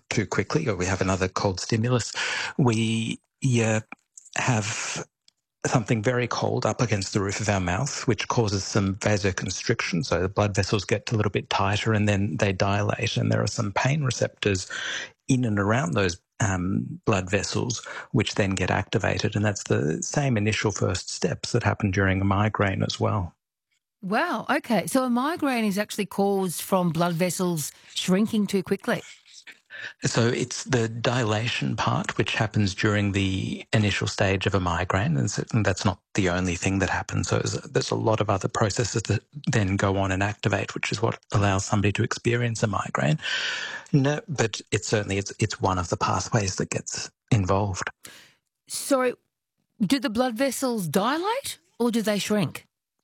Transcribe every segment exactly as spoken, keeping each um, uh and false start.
too quickly or we have another cold stimulus, we yeah, have something very cold up against the roof of our mouth, which causes some vasoconstriction. So the blood vessels get a little bit tighter and then they dilate. And there are some pain receptors in and around those um, blood vessels, which then get activated. And that's the same initial first steps that happen during a migraine as well. Wow, okay. So a migraine is actually caused from blood vessels shrinking too quickly? So it's the dilation part, which happens during the initial stage of a migraine, and that's not the only thing that happens. So there's a lot of other processes that then go on and activate, which is what allows somebody to experience a migraine. No, but it's certainly it's it's one of the pathways that gets involved. So do the blood vessels dilate or do they shrink?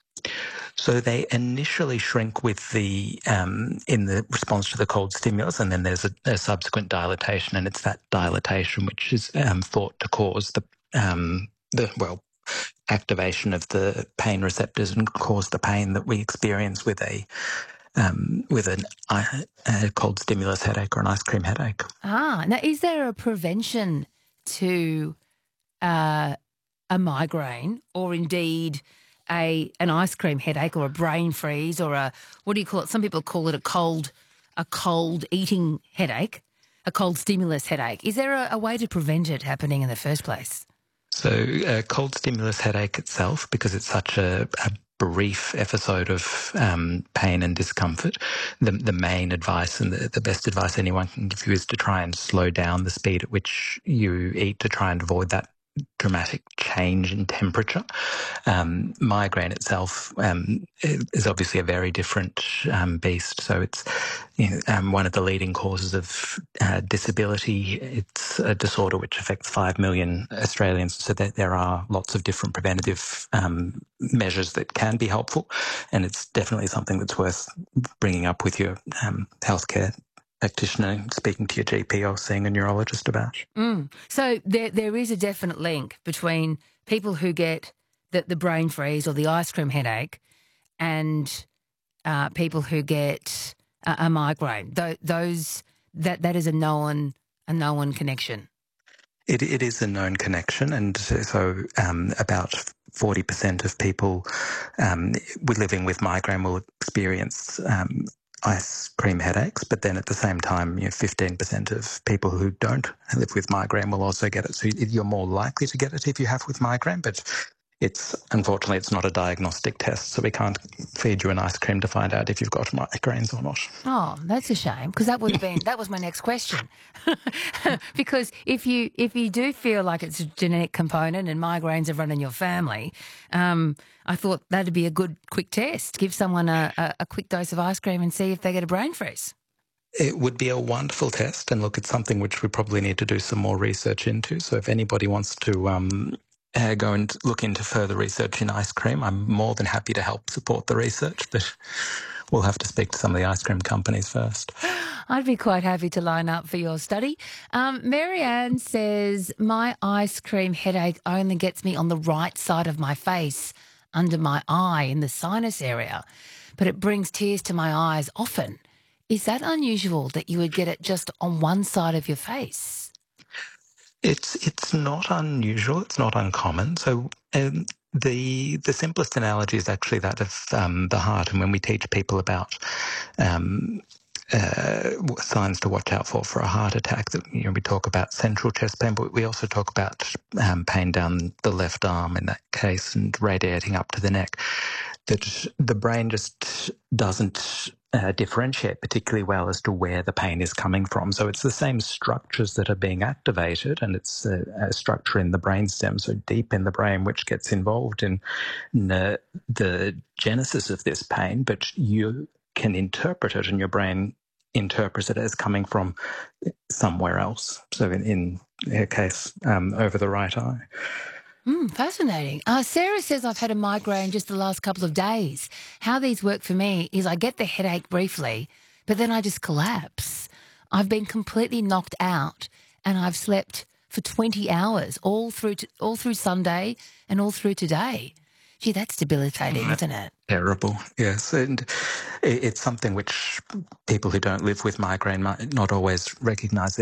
So they initially shrink with the um, in the response to the cold stimulus, and then there's a, a subsequent dilatation, and it's that dilatation which is um, thought to cause the um, the well activation of the pain receptors and cause the pain that we experience with a um, with an, a cold stimulus headache or an ice cream headache. Ah, now is there a prevention to uh, a migraine or indeed a an ice cream headache or a brain freeze or a, what do you call it? Some people call it a cold a cold eating headache, a cold stimulus headache. Is there a, a way to prevent it happening in the first place? So a cold stimulus headache itself, because it's such a, a brief episode of um, pain and discomfort, the, the main advice and the, the best advice anyone can give you is to try and slow down the speed at which you eat to try and avoid that dramatic change in temperature. Um, migraine itself um, is obviously a very different um, beast. So it's you know, um, one of the leading causes of uh, disability. It's a disorder which affects five million Australians. So that there are lots of different preventative um, measures that can be helpful. And it's definitely something that's worth bringing up with your um, healthcare practitioner, speaking to your G P or seeing a neurologist about. Mm. So there there is a definite link between people who get the, the brain freeze or the ice cream headache and uh, people who get a, a migraine. Th- those that that is a known a known connection. It, it is a known connection, and so um, about forty percent of people um, living with migraine will experience um, ice cream headaches, but then at the same time, you know, fifteen percent of people who don't live with migraine will also get it. So you're more likely to get it if you have with migraine, but it's unfortunately it's not a diagnostic test, so we can't feed you an ice cream to find out if you've got migraines or not. Oh, that's a shame, because that would have been that was my next question. Because if you if you do feel like it's a genetic component and migraines have run in your family, um, I thought that'd be a good quick test. Give someone a, a, a quick dose of ice cream and see if they get a brain freeze. It would be a wonderful test, and look, it's something which we probably need to do some more research into. So if anybody wants to um, uh, go and look into further research in ice cream, I'm more than happy to help support the research, but we'll have to speak to some of the ice cream companies first. I'd be quite happy to line up for your study. Um, Marianne says, my ice cream headache only gets me on the right side of my face, under my eye in the sinus area, but it brings tears to my eyes often. Is that unusual that you would get it just on one side of your face? It's it's not unusual. It's not uncommon. So um, the the simplest analogy is actually that of um, the heart. And when we teach people about um, uh, signs to watch out for for a heart attack, that you know we talk about central chest pain, but we also talk about um, pain down the left arm in that case and radiating up to the neck. That the brain just doesn't uh, differentiate particularly well as to where the pain is coming from. So it's the same structures that are being activated, and it's a, a structure in the brainstem, so deep in the brain, which gets involved in the, the genesis of this pain, but you can interpret it, and your brain interprets it as coming from somewhere else. So in, in her case, um, over the right eye. Mm, fascinating. Uh, Sarah says, I've had a migraine just the last couple of days. How these work for me is I get the headache briefly, but then I just collapse. I've been completely knocked out and I've slept for twenty hours all through to, all through Sunday and all through today. Gee, that's debilitating, isn't it? Terrible, yes. And it's something which people who don't live with migraine might not always recognise.